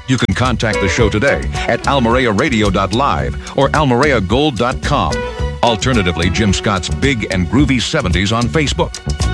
You can contact the show today at almorearadio.live or almoreagold.com. Alternatively, Jim Scott's Big and Groovy 70s on Facebook.